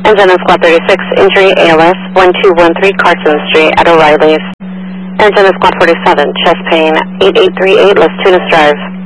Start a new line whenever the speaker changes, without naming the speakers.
Engine Squad 36, injury ALS 1213 Carson Street at O'Reilly's. Engine Squad 47, chest pain 8838 Las Tunas Drive.